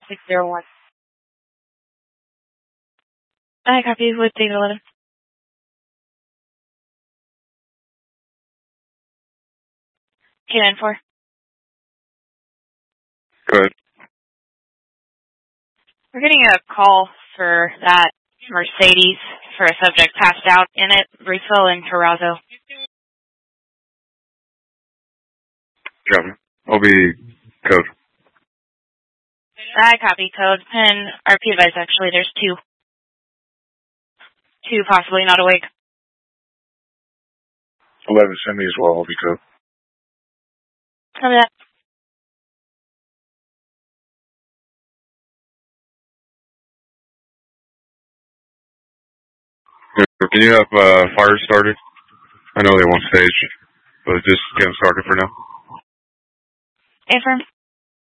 601. I copy with David 11. K94. Good. We're getting a call for that Mercedes for a subject passed out in it, Bruceville and Terrazzo. Copy. I'll be code. I copy code. And RP advice, actually, there's two. Two possibly not awake. 11, send me as well. I'll be code. Copy that. Can you have fire started? I know they won't stage, but just get them started for now. Affirm.